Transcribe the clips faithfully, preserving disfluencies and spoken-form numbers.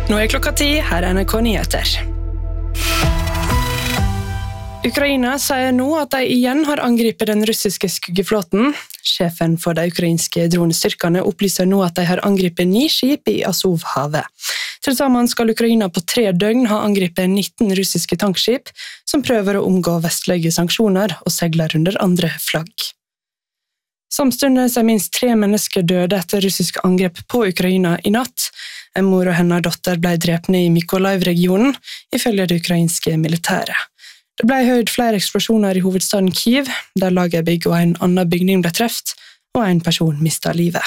Nå er klokka ti, her er N R K Nyheter. Ukraina sier nå at de igjen har angripet den russiske skuggeflåten. Sjefen for de ukrainske dronestyrkene opplyser nå at de har angripet ni skip i Azovhavet. Til sammen skal Ukraina på tre døgn ha angripet nitten russiske tankskip, som prøver å omgå vestlige sanksjoner og segler under andre flagg. Samtidig er minst tre mennesker døde etter russisk angrep på Ukraina i natt. En mor og hennes datter ble drepne i Mykolaiv-regionen, ifølge det ukrainske militæret. Det ble hørt flere eksplosjoner i hovedstaden Kyiv, der lagerbygg og en annen bygning ble treft, og en person mistet livet.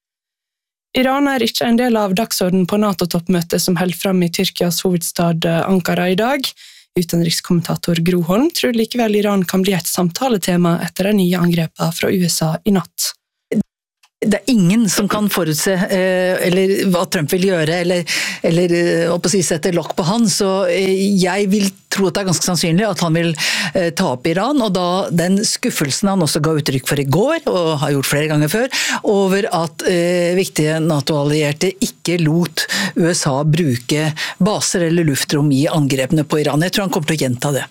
Iran er ikke en del av dagsordenen på NATO-toppmøtet som held frem i Tyrkias hovedstad Ankara i dag. Utenrikskommentator Gro Holm tror likevel Iran kan bli et samtaletema etter de nye angrepene fra U S A i natt. Det er ingen som kan forutse eh, eller hva Trump vil gjøre, eller, eller eh, å si, sette lokk på han, så eh, jeg vil tro at det er ganske sannsynlig at han vil eh, ta opp Iran, og da den skuffelsen han også ga uttrykk for i går, og har gjort flere ganger før, over at eh, viktige NATO-allierte ikke lot U S A bruke baser eller luftrom i angrepene på Iran. Jeg tror han kommer til å gjenta det.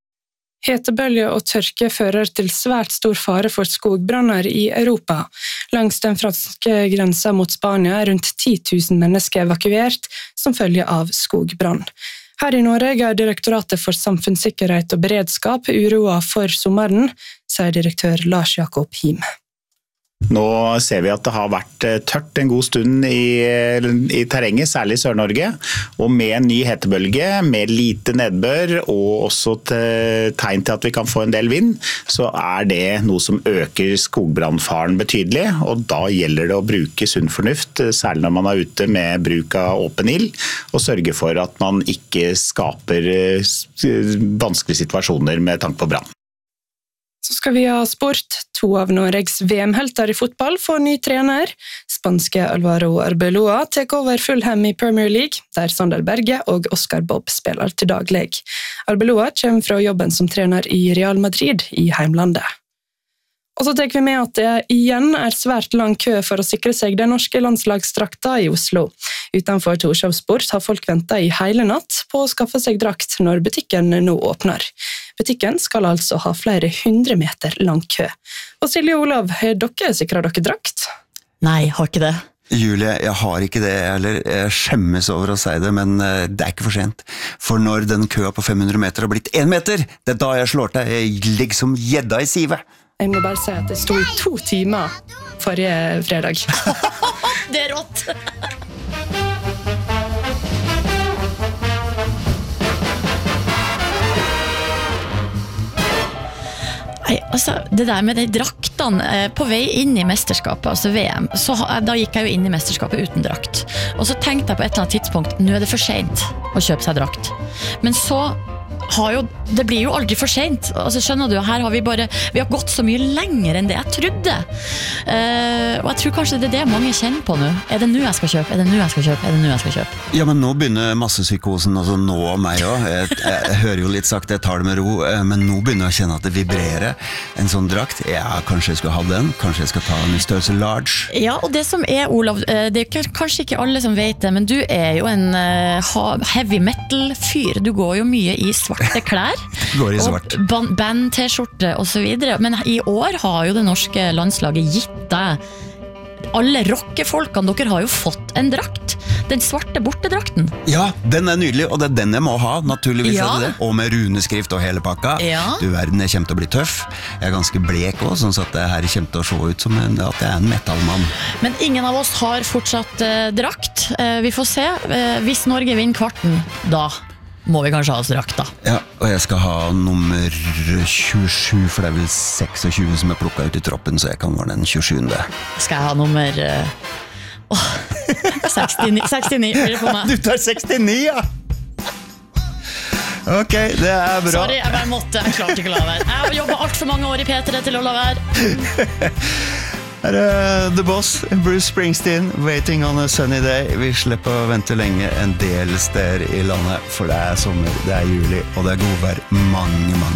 Hetebølge og tørke fører til svært stor fare for skogbranner i Europa. Langs den franske grensen mot Spania er rundt ti tusen mennesker evakuert som følge av skogbrann. Her i Norge er Direktoratet for samfunnssikkerhet og beredskap uroa for sommeren, sier direktør Lars Jakob Him. Nå ser vi at det har vært tørt en god stund i, i terrenget, særlig i Sør-Norge, og med en ny hetebølge, med lite nedbør og også tegn til at vi kan få en del vind, så er det noe som øker skogbrannfaren betydelig, og da gjelder det å bruke sunn fornuft, særlig når man er ute med bruk av åpen ild, og sørge for at man ikke skaper vanskelige situasjoner med tanke på brann. Så skal vi ha sport. To av Norges V M-helter i fotball får ny trener. Spanske Alvaro Arbeloa tek over Fulham i Premier League, der Sander Berge og Oscar Bobb spiller til daglig. Arbeloa kommer fra jobben som trener i Real Madrid i heimlandet. Og så tar vi med at det igjen er svært lang kø for å sikre seg den norske landslagsdrakta i Oslo. Utenfor Torshov Sport har folk ventet i hele natt på å skaffe seg drakt når butikken nå åpner. Butikken skal altså ha flere hundre meter lang kø. Og Silje Olav, har dere sikret dere drakt? Nei, har ikke det. Julie, jeg har ikke det, eller jeg skjemmes over å si det, men det er ikke for sent. For når den køa på fem hundre meter har blitt én meter, det er da jeg slår til. Jeg ligger som gjedda i sivet. Jeg må bare si at det stod i to timer forrige fredag. Det er rått! Nei, altså, det der med de draktene på vei inn i mesterskapet, altså V M, så da gikk jeg jo inn i mesterskapet uten drakt. Og så tenkte jeg på et eller annet tidspunkt, nå er det for sent å kjøpe seg drakt. Men så har jo, det blir jo aldri for sent. Altså, skjønner du, her har vi bare, vi har gått så mye lenger enn det jeg trodde. Uh, og jeg tror kanskje det er det mange kjenner på nå. Er det nå jeg skal kjøpe? Er det nå jeg skal kjøpe? Er det nå jeg skal kjøpe? Ja, men nå begynner massepsykosen, altså nå og meg også. Jeg, jeg, jeg hører jo litt sagt, jeg tar det med ro, men nå begynner jeg å kjenne at det vibrerer. En sånn drakt, ja, kanskje jeg skal ha den, kanskje jeg skal ta en størrelse large. Ja, og det som er, Olav, det er kanskje ikke alle som vet det, men du er jo en heavy metal-fyr. Du går jo mye i svarte klær, går i svart. Og band-t-skjorte og så videre. Men i år har jo det norske landslaget gitt deg alle rockefolkene, dere har jo fått en drakt. Den svarte bortedrakten. Ja, den er nydelig, og det er den jeg må ha, naturligvis. Ja. Er det det. Og med runeskrift og hele pakka. Ja. Du verden, jeg kommer til å bli tøff. Jeg er ganske blek også, sånn at det her kommer til å se ut som en, at jeg er en metallmann. Men ingen av oss har fortsatt eh, drakt. Eh, vi får se. Eh, hvis Norge vinner kvarten, da må vi kanskje ha oss drakt da. Ja, og jeg skal ha nummer tjuesju, for det er vel tjueseks som er plukket ut i troppen, så jeg kan være den tjuesjuende. Skal jeg ha nummer uh, oh, sekstini, sekstini blir det på meg. Du tar sekstini, ja! Ok, det er bra. Sorry, jeg bare måtte, jeg klarte ikke å la være. Jeg har jobbet alt for mange år i P tre til å la være. Her er The Boss, Bruce Springsteen, Waiting on a Sunny Day. Vi slipper å vente lenge en del steder i landet, for det er sommer, det er juli, og det er godvær mange, mange